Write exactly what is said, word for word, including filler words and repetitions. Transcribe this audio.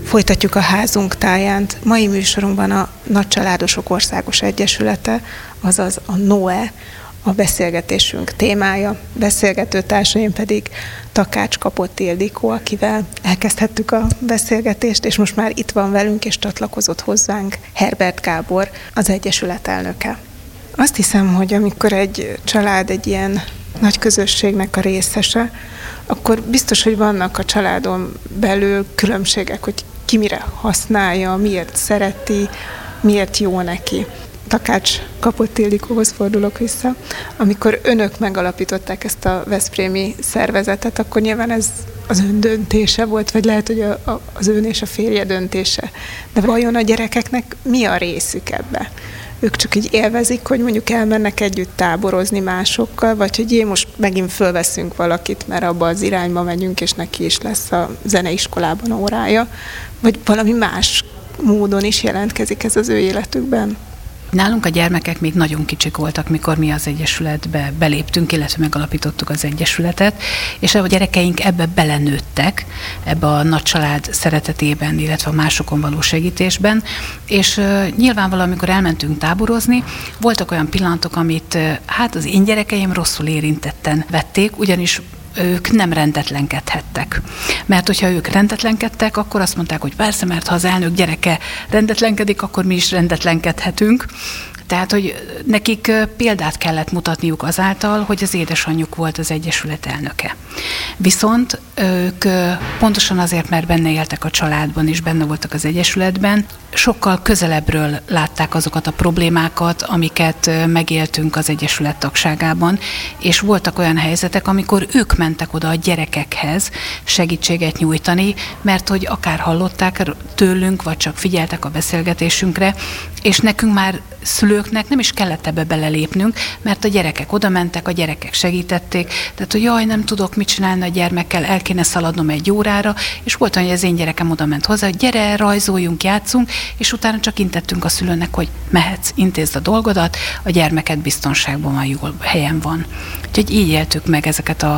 Folytatjuk a házunk táján. Mai műsorunkban a Nagycsaládosok Országos Egyesülete, azaz a NOE, a beszélgetésünk témája. Beszélgető társaim pedig Takács Kapott Ildikó, akivel elkezdhettük a beszélgetést, és most már itt van velünk, és csatlakozott hozzánk Herbert Gábor, az Egyesület elnöke. Azt hiszem, hogy amikor egy család egy ilyen nagy közösségnek a részese, akkor biztos, hogy vannak a családon belül különbségek, hogy ki mire használja, miért szereti, miért jó neki. Takács Kapott Ildikóhoz fordulok vissza. Amikor önök megalapították ezt a veszprémi szervezetet, akkor nyilván ez az ön döntése volt, vagy lehet, hogy a, a, az ön és a férje döntése. De vajon a gyerekeknek mi a részük ebbe? Ők csak így élvezik, hogy mondjuk elmennek együtt táborozni másokkal, vagy hogy én most megint fölveszünk valakit, mert abba az irányba megyünk, és neki is lesz a zeneiskolában órája, vagy valami más módon is jelentkezik ez az ő életükben? Nálunk a gyermekek még nagyon kicsik voltak, mikor mi az Egyesületbe beléptünk, illetve megalapítottuk az Egyesületet, és a gyerekeink ebbe belenőttek, ebbe a nagy család szeretetében, illetve a másokon való segítésben, és uh, nyilvánvalóan, amikor elmentünk táborozni, voltak olyan pillanatok, amit uh, hát az én gyerekeim rosszul érintetten vették, ugyanis ők nem rendetlenkedhettek. Mert hogyha ők rendetlenkedtek, akkor azt mondták, hogy persze, mert ha az elnök gyereke rendetlenkedik, akkor mi is rendetlenkedhetünk. Tehát, hogy nekik példát kellett mutatniuk azáltal, hogy az édesanyjuk volt az Egyesület elnöke. Viszont ők pontosan azért, mert benne éltek a családban és benne voltak az Egyesületben, sokkal közelebbről látták azokat a problémákat, amiket megéltünk az Egyesület tagságában, és voltak olyan helyzetek, amikor ők mentek oda a gyerekekhez segítséget nyújtani, mert hogy akár hallották tőlünk, vagy csak figyeltek a beszélgetésünkre, és nekünk már szülőknek nem is kellett ebbe belelépnünk, mert a gyerekek oda mentek, a gyerekek segítették, tehát hogy jaj, nem tudok mit csinálni a gyermekkel, el kéne szaladnom egy órára, és volt olyan, hogy az én gyerekem oda ment hozzá, hogy gyere, rajzoljunk, játszunk, és utána csak intettünk a szülőnek, hogy mehetsz, intézd a dolgodat, a gyermeked biztonságban van, jól helyen van. Úgyhogy így éltük meg ezeket a